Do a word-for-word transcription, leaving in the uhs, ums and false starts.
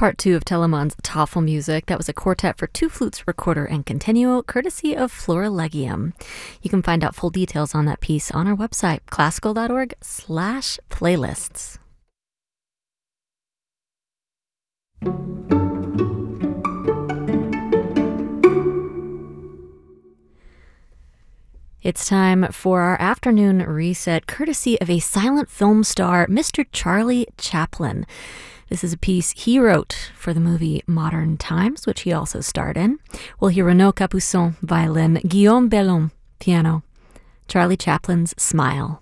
Part two of Telemann's Tafelmusik. That was a quartet for two flutes, recorder, and continuo, courtesy of Florilegium. You can find out full details on that piece on our website, classical.org slash playlists. It's time for our afternoon reset, courtesy of a silent film star, Mister Charlie Chaplin. This is a piece he wrote for the movie Modern Times, which he also starred in. We'll hear Renaud Capuçon, violin, Guillaume Bellon, piano, Charlie Chaplin's Smile.